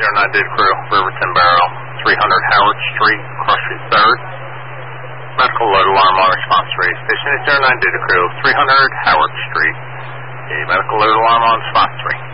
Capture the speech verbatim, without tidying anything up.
zero nine Data Crew, Riverton Barrel, three hundred Howard Street, Cross Street third. Medical alert alarm on response to radio station is zero nine Data Crew, three hundred Howard Street. A medical alert alarm on response three.